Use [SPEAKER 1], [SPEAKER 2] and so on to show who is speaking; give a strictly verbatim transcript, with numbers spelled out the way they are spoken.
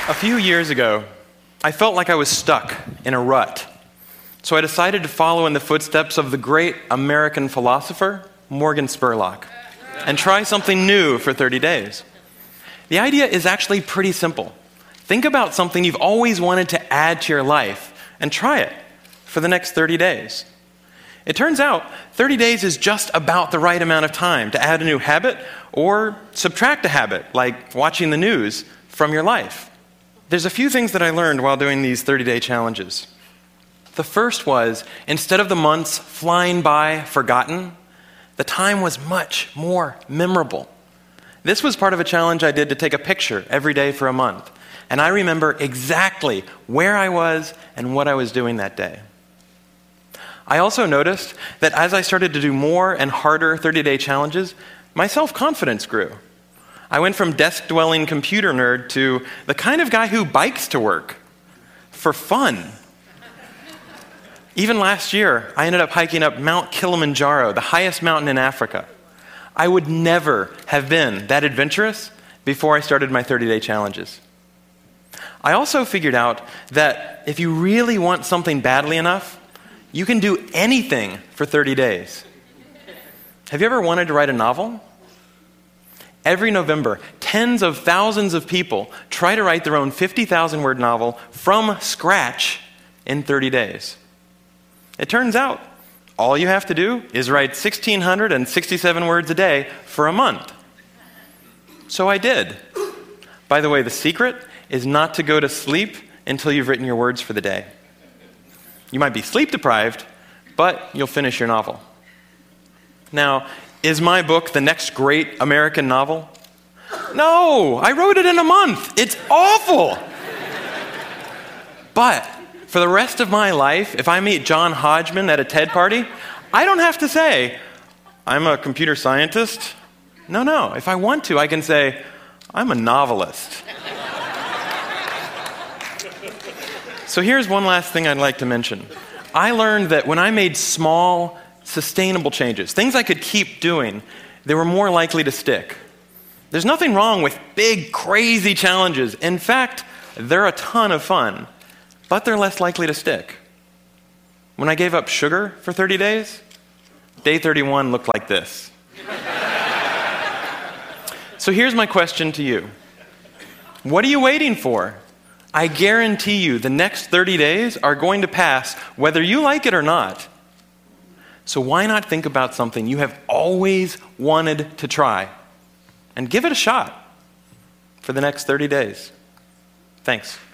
[SPEAKER 1] A few years ago, I felt like I was stuck in a rut. So I decided to follow in the footsteps of the great American philosopher, Morgan Spurlock, and try something new for thirty days. The idea is actually pretty simple. Think about something you've always wanted to add to your life and try it for the next thirty days. It turns out thirty days is just about the right amount of time to add a new habit or subtract a habit, like watching the news, from your life. There's a few things that I learned while doing these thirty-day challenges. The first was, instead of the months flying by forgotten, the time was much more memorable. This was part of a challenge I did to take a picture every day for a month, and I remember exactly where I was and what I was doing that day. I also noticed that as I started to do more and harder thirty-day challenges, my self-confidence grew. I went from desk-dwelling computer nerd to the kind of guy who bikes to work for fun. Even last year, I ended up hiking up Mount Kilimanjaro, the highest mountain in Africa. I would never have been that adventurous before I started my thirty-day challenges. I also figured out that if you really want something badly enough, you can do anything for thirty days. Have you ever wanted to write a novel? Every November, tens of thousands of people try to write their own fifty thousand word novel from scratch in thirty days. It turns out, all you have to do is write one thousand six hundred sixty-seven words a day for a month. So I did. By the way, the secret is not to go to sleep until you've written your words for the day. You might be sleep deprived, but you'll finish your novel. Now, is my book the next great American novel? No, I wrote it in a month. It's awful. But for the rest of my life, if I meet John Hodgman at a TED party, I don't have to say, I'm a computer scientist. No, no. If I want to, I can say, I'm a novelist. So here's one last thing I'd like to mention. I learned that when I made small, sustainable changes, things I could keep doing, they were more likely to stick. There's nothing wrong with big, crazy challenges. In fact, they're a ton of fun, but they're less likely to stick. When I gave up sugar for thirty days, day thirty-one looked like this. So here's my question to you. What are you waiting for? I guarantee you the next thirty days are going to pass whether you like it or not. So why not think about something you have always wanted to try and give it a shot for the next thirty days? Thanks.